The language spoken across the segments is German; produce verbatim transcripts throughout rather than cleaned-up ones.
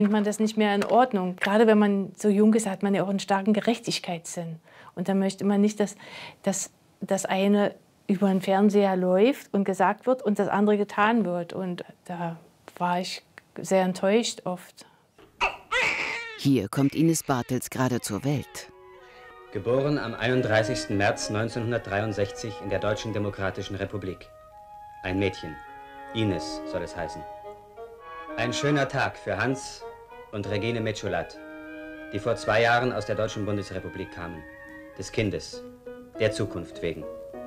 Findet man das nicht mehr in Ordnung. Gerade wenn man so jung ist, hat man ja auch einen starken Gerechtigkeitssinn. Und dann möchte man nicht, dass, dass das eine über den Fernseher läuft und gesagt wird und das andere getan wird. Und da war ich sehr enttäuscht oft. Hier kommt Ines Bartels gerade zur Welt. Geboren am einunddreißigsten März neunzehnhundertdreiundsechzig in der Deutschen Demokratischen Republik. Ein Mädchen. Ines soll es heißen. Ein schöner Tag für Hans und Regine Metschulat, die vor zwei Jahren aus der Deutschen Bundesrepublik kamen. Des Kindes, der Zukunft wegen.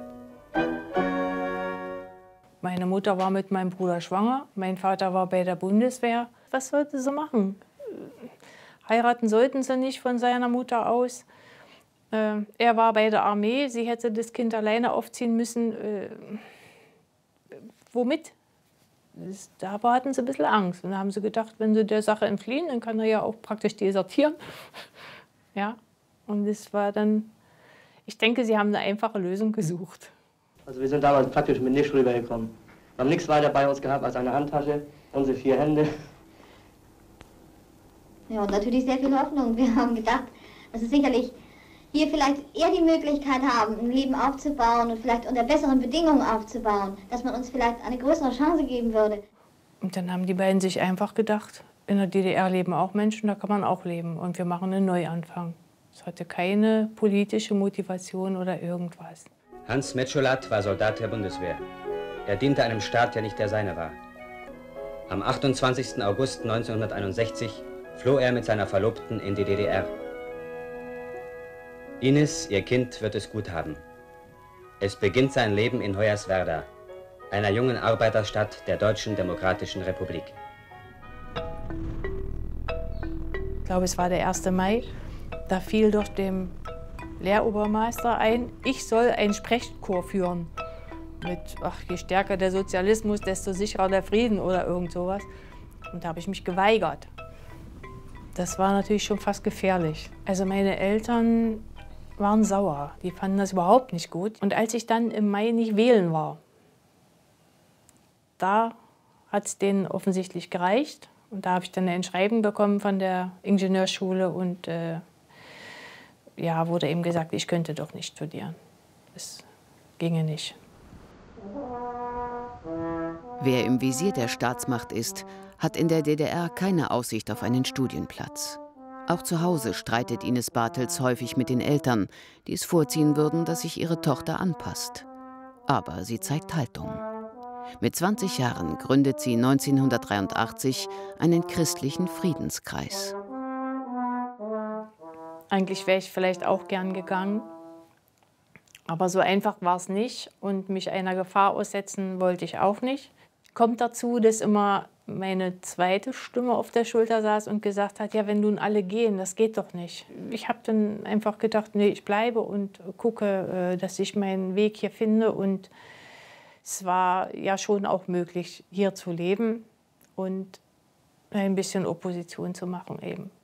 Meine Mutter war mit meinem Bruder schwanger, mein Vater war bei der Bundeswehr. Was sollte sie machen? Heiraten sollten sie nicht von seiner Mutter aus. Äh, er war bei der Armee, sie hätte das Kind alleine aufziehen müssen. Äh, womit? Das, da hatten sie ein bisschen Angst. Und da haben sie gedacht, wenn sie der Sache entfliehen, dann kann er ja auch praktisch desertieren. Ja, und das war dann, ich denke, sie haben eine einfache Lösung gesucht. Also wir sind damals praktisch mit nichts rübergekommen. Wir haben nichts weiter bei uns gehabt als eine Handtasche, unsere vier Hände. Ja, und natürlich sehr viel Hoffnung. Wir haben gedacht, dass es sicherlich hier vielleicht eher die Möglichkeit haben, ein Leben aufzubauen und vielleicht unter besseren Bedingungen aufzubauen, dass man uns vielleicht eine größere Chance geben würde. Und dann haben die beiden sich einfach gedacht, in der D D R leben auch Menschen, da kann man auch leben. Und wir machen einen Neuanfang. Es hatte keine politische Motivation oder irgendwas. Hans Metschulat war Soldat der Bundeswehr. Er diente einem Staat, der nicht der seine war. Am achtundzwanzigsten August neunzehnhunderteinundsechzig floh er mit seiner Verlobten in die D D R. Ines, ihr Kind, wird es gut haben. Es beginnt sein Leben in Hoyerswerda, einer jungen Arbeiterstadt der Deutschen Demokratischen Republik. Ich glaube, es war der erste Mai. Da fiel doch dem Lehrobermeister ein, ich soll einen Sprechchor führen. Mit, ach, je stärker der Sozialismus, desto sicherer der Frieden oder irgend sowas. Und da habe ich mich geweigert. Das war natürlich schon fast gefährlich. Also meine Eltern waren sauer. Die fanden das überhaupt nicht gut. Und als ich dann im Mai nicht wählen war, da hat es denen offensichtlich gereicht. Und da habe ich dann ein Schreiben bekommen von der Ingenieurschule und äh, ja, wurde eben gesagt, ich könnte doch nicht studieren. Das ginge nicht. Wer im Visier der Staatsmacht ist, hat in der D D R keine Aussicht auf einen Studienplatz. Auch zu Hause streitet Ines Bartels häufig mit den Eltern, die es vorziehen würden, dass sich ihre Tochter anpasst. Aber sie zeigt Haltung. Mit zwanzig Jahren gründet sie neunzehnhundertdreiundachtzig einen christlichen Friedenskreis. Eigentlich wäre ich vielleicht auch gern gegangen, aber so einfach war es nicht und mich einer Gefahr aussetzen wollte ich auch nicht. Kommt dazu, dass immer meine zweite Stimme auf der Schulter saß und gesagt hat, ja, wenn nun alle gehen, das geht doch nicht. Ich habe dann einfach gedacht, nee, ich bleibe und gucke, dass ich meinen Weg hier finde. Und es war ja schon auch möglich, hier zu leben und ein bisschen Opposition zu machen eben.